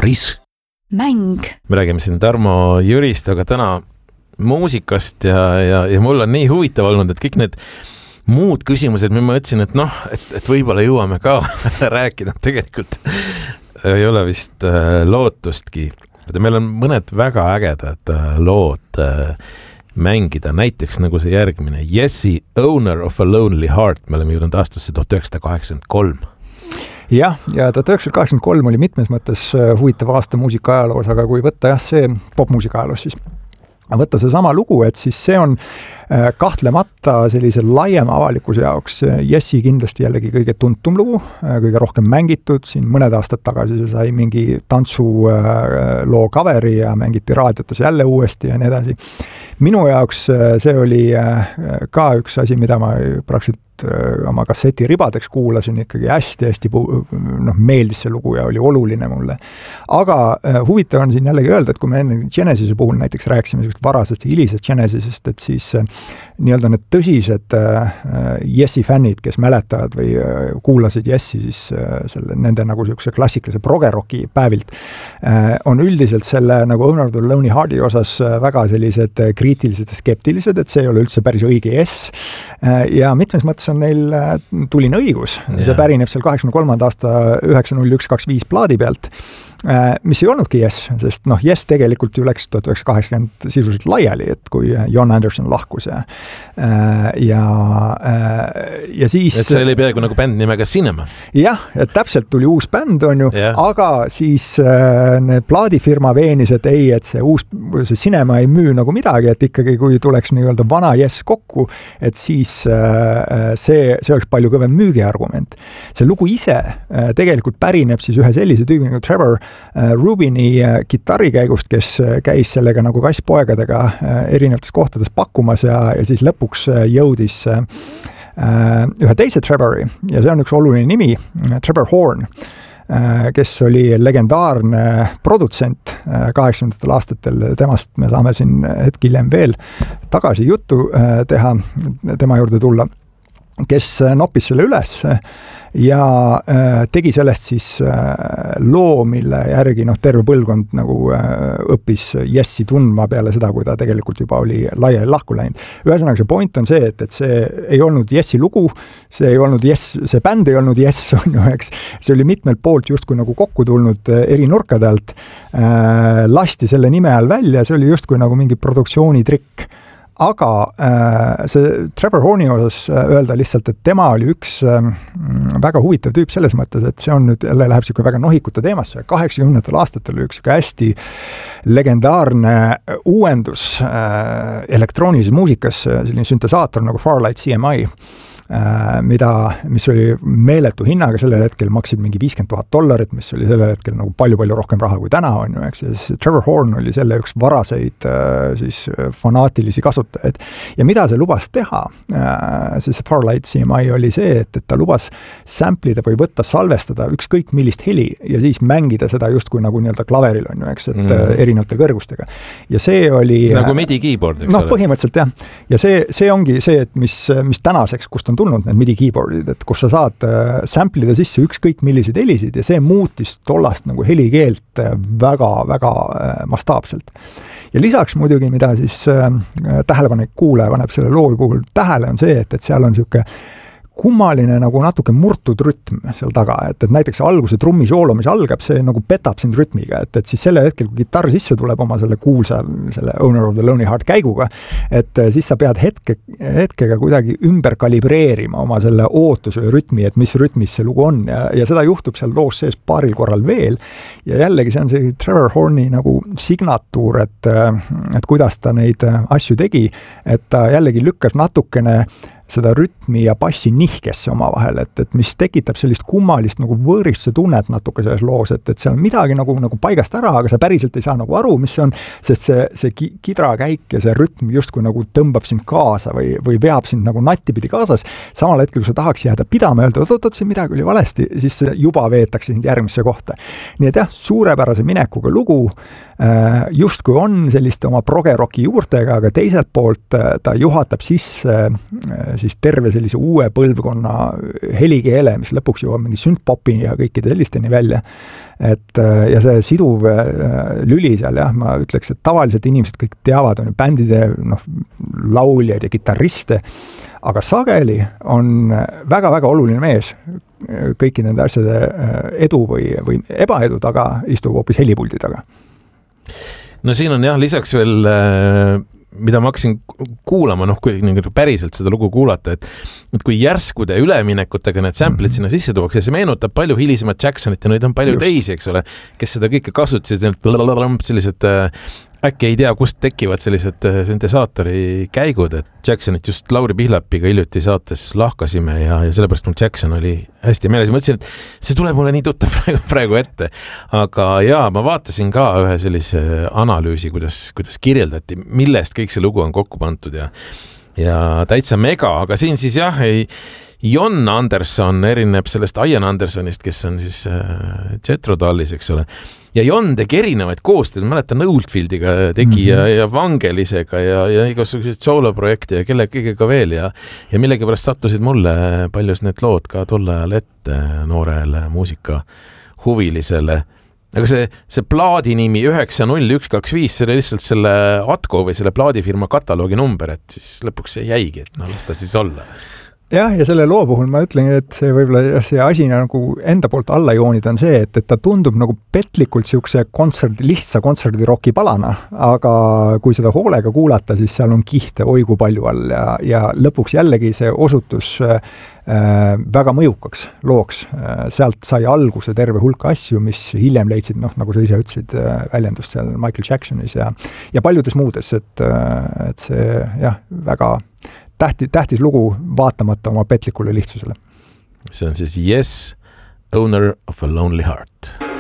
baaris. Mäng. Me räägime siin Tarmo Jürist, aga täna muusikast ja mul on nii huvitav olnud, et kõik need muud küsimused, ma mõtlesin, et et võib-olla jõuame ka rääkida, tegelikult ei ole vist lootustki. Meil on mõned väga ägedad lood mängida, näiteks nagu see järgmine Yessi Owner of a Lonely Heart, me oleme jõudnud aastasse 1983. Ja 1983 oli mitmes mõttes huvitav aasta muusika ajaloos, aga kui võtta see popmuusika ajaloos, siis võtta see sama lugu, et siis see on kahtlemata sellise laiema avalikkuse jaoks Yessi kindlasti jällegi kõige tuntum lugu, kõige rohkem mängitud, siin mõned aastad tagasi see sai mingi tantsuloo coveri ja mängiti raadiotes jälle uuesti ja nii edasi. Minu jaoks see oli ka üks asi, mida ma praktiliselt oma kasseti ribadeks kuulasin, ikkagi hästi meeldis see lugu ja oli oluline mulle. Aga huvitav on siin jällegi öelda, et kui me enne Genesise puhul näiteks rääksime varasest ja hilisest Genesisest, et siis nii-öelda need tõsised Yessi fännid, kes mäletavad või kuulasid Yessi siis nende nagu niisuguse klassikalise progeroki päevilt, on üldiselt selle nagu Owner of the Lonely Hearti osas väga sellised kriitilised ja skeptilised, et see ei ole üldse päris õige Yes. Ja mitmes mõttes on neil tuline õigus. See pärineb seal 83. aasta 90125 plaadi pealt, mis ei olnudki Yes, sest Yes tegelikult ju läks 1980 sisuliselt laiali, et kui Jon Anderson lahkus ja siis... Et see oli peaaegu nagu bänd nimega Cinema. Jah, et täpselt tuli uus bänd, on ju, aga siis plaadifirma veenis, et ei, et see Cinema ei müü nagu midagi, et ikkagi kui tuleks nii-öelda vana Yes kokku, et siis see oleks palju kõvem müügiargument. See lugu ise tegelikult pärineb siis ühe sellise tüübi nagu Trevor Rubini kitarrikäigust, kes käis sellega nagu kasspoegadega erinevates kohtades pakkumas ja siis lõpuks jõudis ühe teise Trevori ja see on üks oluline nimi, Trevor Horn, kes oli legendaarne produtsent 80. aastatel, temast me saame siin hetk hiljem veel tagasi juttu teha, tema juurde tulla, kes noppis selle üles ja tegi sellest siis loo, mille järgi terve põlvkond nagu õppis Yessi tundma peale seda, kui ta tegelikult juba oli laiali lahku läinud. Ühesõnaga see point on see, et see ei olnud Yessi lugu, see ei olnud Yes, see bänd ei olnud Yes, on ju, eks. See oli mitmelt poolt justkui nagu kokku tulnud eri nurkade alt, lasti selle nime all välja, see oli justkui nagu mingi produktsioonitrikk. Aga see Trevor Horni osas öelda lihtsalt, et tema oli üks väga huvitav tüüp selles mõttes, et see on nüüd jälle läheb siuke väga nohikute teemasse. 80. aastatel oli üks hästi legendaarne uuendus elektroonilises muusikas, selline süntesaator nagu Farlight CMI, mis oli meeletu hinnaga, sellel hetkel maksid mingi $50,000, mis oli sellel hetkel nagu palju rohkem raha kui täna on ju, eks. Ja siis Trevor Horn oli selle üks varaseid siis fanaatilisi kasutajaid. Ja mida see lubas teha? See Farlight CMI oli see, et ta lubas samplida või võtta, salvestada ükskõik millist heli ja siis mängida seda justkui nagu nii-öelda klaveril on ju, eks, et erinevate kõrgustega. Ja see oli... Nagu MIDI keyboard, eks ole? Põhimõtteliselt jah. Ja see ongi see, et mis tänaseks, kust on tulnud need MIDI keyboardid, et kus sa saad samplida sisse ükskõik milliseid helisid ja see muutis tollast nagu helikeelt väga mastaapselt. Ja lisaks muidugi, mida siis tähelepanek kuulaja paneb selle loo puhul tähele, on see, et seal on siuke kummaline nagu natuke murtud rütm seal taga, et näiteks alguse trummisoolo, mis algab, see nagu petab sind rütmiga, et siis selle hetkel, kui kitarr sisse tuleb oma selle kuulsa, selle Owner of the Lonely Heart käiguga, et siis sa pead hetkega kuidagi ümber kalibreerima oma selle ootuse rütmi, et mis rütmis see lugu on ja seda juhtub seal loos sees paaril korral veel ja jällegi see on see Trevor Horni nagu signatuur, et kuidas ta neid asju tegi, et ta jällegi lükkas natukene seda rütmi ja bassi nihkesse omavahel, et mis tekitab sellist kummalist nagu võõristuse tunnet natuke selles loos, et seal on midagi nagu paigast ära, aga sa päriselt ei saa nagu aru, mis see on, sest see kidrakäik ja see rütm justkui nagu tõmbab sind kaasa või veab sind nagu nattipidi kaasas, samal hetkel, kui sa tahaks jääda pidama ja öelda, oot, siin midagi oli valesti, siis juba veetakse sind järgmisse kohta. Nii et jah, suurepärase minekuga lugu, justkui on selliste oma progeroki juurtega, aga teiselt poolt ta juhatab sisse siis terve sellise uue põlvkonna helikeele, mis lõpuks jõuab mingi synthpopi ja kõikide sellisteni välja. Ja see siduv lüli seal, jah, ma ütleks, et tavaliselt inimesed kõik teavad, on ju bändide lauljaid ja kitarriste, aga sageli on väga-väga oluline mees kõiki nende asjade edu või ebaedu taga istub hoopis helipuldi taga. No siin on jah, lisaks veel mida ma hakkasin kuulama, kui päriselt seda lugu kuulata, et kui järskude üleminekutega need sample'id sinna sisse tuuakse, see meenutab palju hilisemat Jacksonit ja neid on palju teisi, eks ole, kes seda kõike kasutasid, sellised äkki ei tea, kust tekivad sellised süntesaatori käigud, et Jacksonit just Lauri Pihlapiga hiljuti saates lahkasime ja sellepärast mul Jackson oli hästi meeles. Mõtlesin, et see tuleb mulle nii tuttav praegu ette. Aga jaa, ma vaatasin ka ühe sellise analüüsi, kuidas kirjeldati, millest kõik see lugu on kokku pantud ja täitsa mega, aga siin siis jah, Jon Anderson erineb sellest Ian Andersonist, kes on siis Jethro Tullis, eks ole. Ja Jon tegi erinevaid koostööd, mäletan Oldfieldiga tegi ja Vangelisega ja igasugused sooloprojekte ja kõigega veel ja millegipärast sattusid mulle paljus need lood ka tol ajal ette noorele muusika huvilisele. Aga see plaadi nimi 90125, see oli lihtsalt selle Atko või selle plaadifirma kataloogi number, et siis lõpuks see jäigi, et las ta siis olla. Jah, ja selle loo puhul ma ütlen, et see võib-olla see asi nagu enda poolt alla joonida on see, et ta tundub nagu petlikult siukse lihtsa kontserdiroki palana, aga kui seda hoolega kuulata, siis seal on kihte oigu palju all ja lõpuks jällegi see osutus väga mõjukaks looks. Sealt sai alguse terve hulka asju, mis hiljem leidsid, nagu sa ise ütlesid, väljendust seal Michael Jacksonis ja paljudes muudes, et see jah, väga tähtis lugu vaatamata oma petlikule lihtsusele. See on siis Yes, Owner of a Lonely Heart.